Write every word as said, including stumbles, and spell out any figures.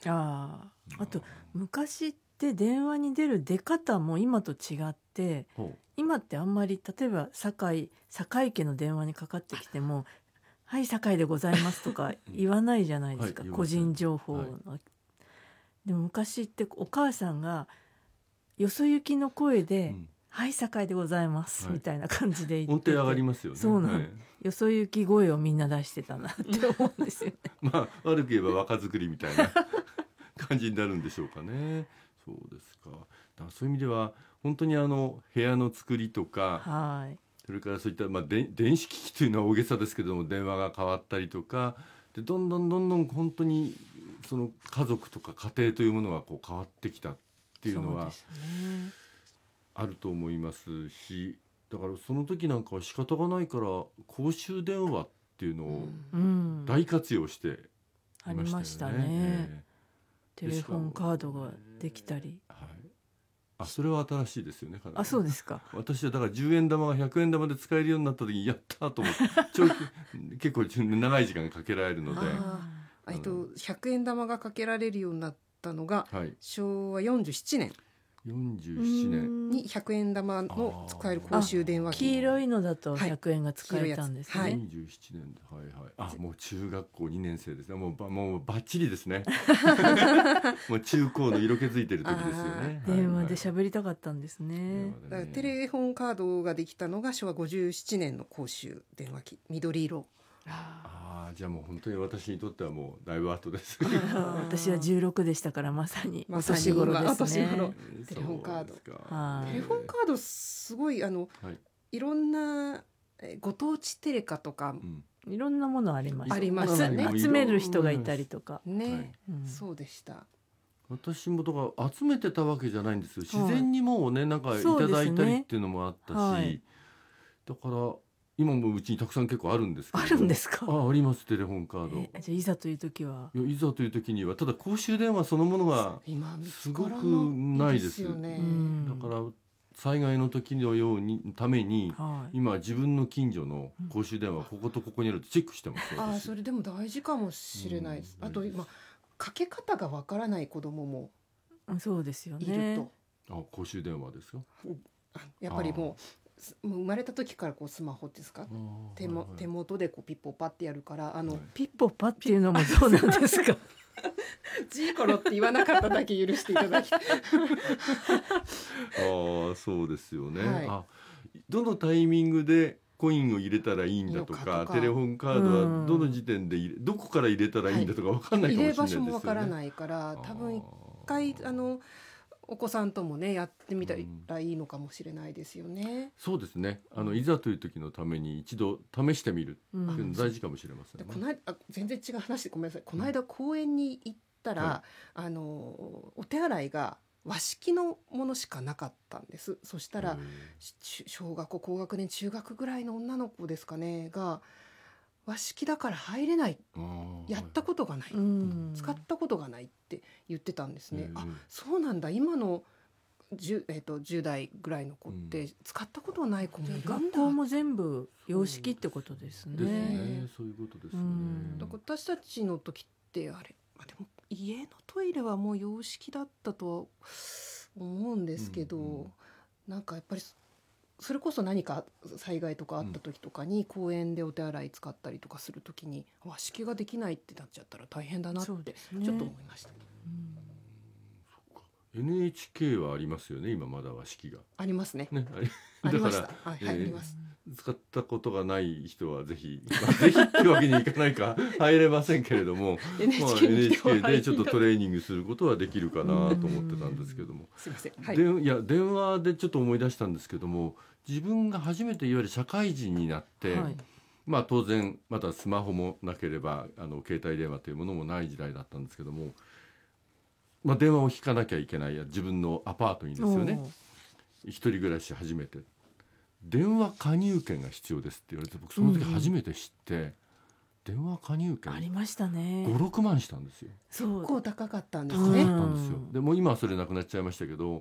ああと昔って電話に出る出方も今と違って、今ってあんまり例えば堺堺家の電話にかかってきてもはい堺でございますとか言わないじゃないですか、はい、個人情報の、はい、でも昔ってお母さんがよそ行きの声で、うん、はい堺でございます、はい、みたいな感じで言ってて、 音程上がりますよね。 そうなん、はい、よそ行き声をみんな出してたなって思うんですよねまあ悪く言えば若作りみたいな感じになるんでしょうかね。そうですか。だからそういう意味では本当にあの部屋の作りとか、はい、それからそういった、まあ、で電子機器というのは大げさですけども電話が変わったりとかでどんどんどんどん本当にその家族とか家庭というものがこう変わってきたっていうのはあると思いますし、だからその時なんかは仕方がないから公衆電話っていうのを大活用していましたよね。 ありましたね、えー、テレフォンカードができたり、はい、 あそれは新しいですよね。 あそうですか。 私はだからじゅうえん玉がひゃくえん玉で使えるようになった時にやったと思って長期結構長い時間かけられるので、 あえっと、ひゃくえん玉がかけられるようになったのが、はい、しょうわよんじゅうななねんよんじゅうななねんにひゃくえん玉の使える公衆電話機、 黄色いのだとひゃくえんが使えたんですね、 はい、 よんじゅうななねんで、はいはい、あもう中学校にねん生ですね。もうばもうバッチリですねもう中高の色気づいてる時ですよね。 電話で喋りたかったんですね。 だからテレフォンカードができたのがしょうわごじゅうななねんの公衆電話機、緑色。 ああじゃあもう本当に私にとってはもうだいぶ後です私はじゅうろくでしたからまさにお年頃ですね。 テレフォンカード、テレフォンカードすごいあの、はい、いろんなご当地テレカとか、 うん、いろんなものありました。 ありましたね。 集める人がいたりとかね、はいうん、そうでした。 私もだから集めてたわけじゃないんですよ。自然にもうねなんかいただいたりっていうのもあったし、ねはい、だから今もうちにたくさん結構あるんですけど。 あるんですか。 あ、ありますテレフォンカード。 えじゃあいざという時は。 いやいざという時にはただ公衆電話そのものがすごくないです。 ですよね。 だから災害の時のようにために、はい、今自分の近所の公衆電話こことここにあるとチェックしてます。 あそれでも大事かもしれないです。うん、あと今かけ方がわからない子供もそうですよね。 いると。 あ公衆電話ですか。 やっぱりもうもう生まれた時からこうスマホですか手も、はいはい、手元でこうピッポパってやるからあの、はい、 ピッポパっていうのもそうなんですかジーコロって言わなかっただけ許していただきたいあそうですよね、はい、あどのタイミングでコインを入れたらいいんだと か, とかテレホンカードはどの時点で入れどこから入れたらいいんだとか分かんないかもしれないですよね、はい、入れ場所も分からないから多分一回あのお子さんともねやってみたらいいのかもしれないですよね、うん、そうですねあのいざという時のために一度試してみるっていうの大事かもしれませんね、 うん、この間あ全然違う話でごめんなさい。この間公園に行ったら、はい、あのお手洗いが和式のものしかなかったんです。そしたら小学校高学年中学ぐらいの女の子ですかねが和式だから入れない、やったことがない、うん、使ったことがないって言ってたんですね、うん、あそうなんだ今の 10,、えー、とじゅう代ぐらいの子って使ったことない子もいるんだ、 学校も全部洋式ってことですね、うん、ですねそういうことですよね、うん、 だから私たちの時ってあれあでも家のトイレはもう洋式だったとは思うんですけど、うんうん、なんかやっぱりそれこそ何か災害とかあった時とかに公園でお手洗い使ったりとかする時に和式ができないってなっちゃったら大変だなってちょっと思いました、ねうん、エヌエイチケー はありますよね今まだ和式がありますね、 ねありましたはい、はい、あります。 使ったことがない人はぜひ、まあ、ぜひってわけにいかないか入れませんけれどもエヌエイチケーまあ、エヌエイチケー でちょっとトレーニングすることはできるかなと思ってたんですけどもすいません、はい、 でいや電話でちょっと思い出したんですけども自分が初めていわゆる社会人になって、はいまあ、当然またスマホもなければあの携帯電話というものもない時代だったんですけども、まあ、電話を引かなきゃいけない自分のアパートにですよね一人暮らし初めて電話加入券が必要ですって言われて僕その時初めて知って、うんうん、電話加入券ありましたねご、ろくまんしたんですよ。 そう結構高かったんですね、 高かったんですよ。でも今はそれなくなっちゃいましたけど